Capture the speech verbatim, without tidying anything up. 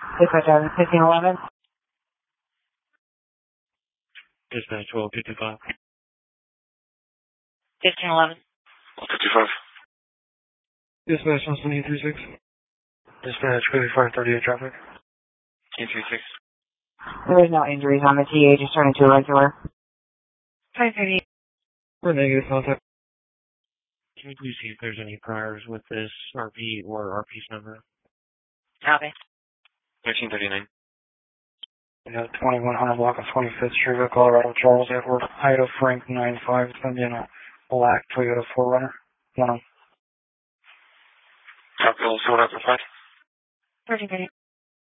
Dispatch out fifteen eleven. Dispatch twelve fifty-five. fifteen eleven. fifty-five. Dispatch on E three six. Dispatch fifty-five thirty-eight traffic. E three six. There is no injuries on the T A, just turning to a regular. five thirty. For negative contact. Can you please see if there's any priors with this R P or R P's number? Copy. thirteen thirty-nine. We have twenty-one hundred block of twenty-fifth Street, Colorado, Charles Edward, Idaho, Frank nine five. It's going to be in a black Toyota four runner. One of them. Copy, also one after five. thirty thirty.